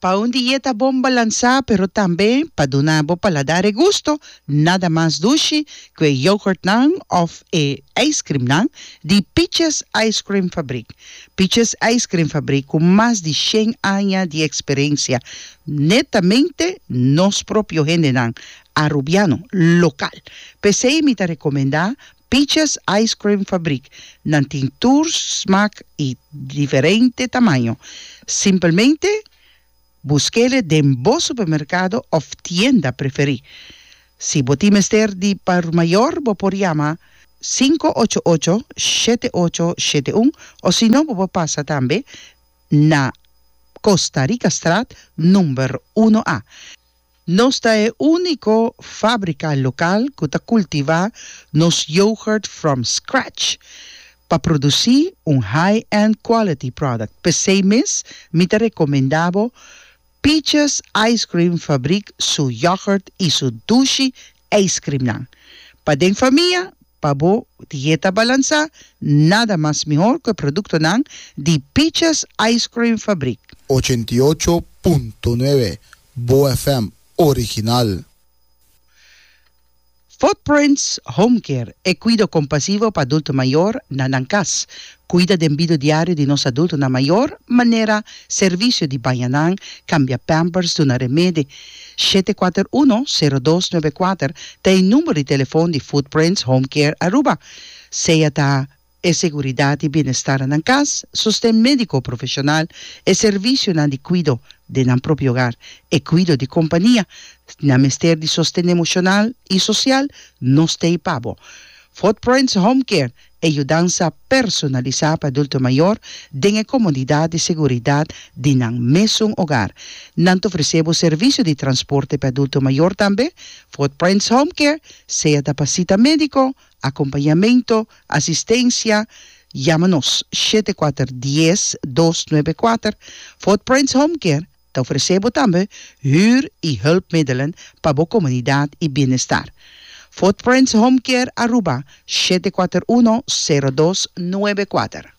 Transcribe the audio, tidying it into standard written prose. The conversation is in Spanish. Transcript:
para una dieta bom balançada, pero también para donar bo paladar e gusto, nada más dulce que yogurt nang of ice cream nang de Peaches Ice Cream Fabric. Peaches Ice Cream Fabric con más de 100 años de experiencia, netamente nos propio generan arubiano local. PCI me te recomenda Peaches Ice Cream Fabric, nan tintur, smaak y diferente tamaño. Simplemente busquele en vos supermercado o tienda preferí. Si botimester di par mayor, bo por llama 588-7871 o si no, bo pasa también na Costa Rica Strat número 1A. Nuestra único fábrica local que cultiva nos yogurt from scratch para producir un high-end quality product. Pesei mes, me te recomendaba Peaches Ice Cream Fabric, su yogurt y su dulce ice cream. Para den familia, para bo dieta balanza, nada más mejor que el producto de Peaches Ice Cream Fabric. 88.9 Bo FM original. Footprints Home Care e cuido compasivo para adulto mayor na Nancas. Cuida de envido diario de nos adulto na mayor manera servicio de bañanang, cambia pampers de una remede. 741-0294 tem número de teléfono de Footprints Home Care Aruba. Sea ta e seguridad y bienestar en casa, sostén médico profesional, e servicio de cuido de nan propio hogar, e cuido de compañía, na mester de sostén emocional y social, no stay pavo. Footprints Home Care, ayudanza personalizada para adulto mayor, den comodidad y seguridad de nan mesmo hogar. Nanto ofrecemos servicio de transporte para adulto mayor también. Footprints Home Care, sea da pasita médico, acompañamiento, asistencia, llámanos 7410-294. Footprints Home Care, te ofrecemos también huur y hulpmiddelen para la comunidad y bienestar. Footprints Home Care Aruba 741-0294.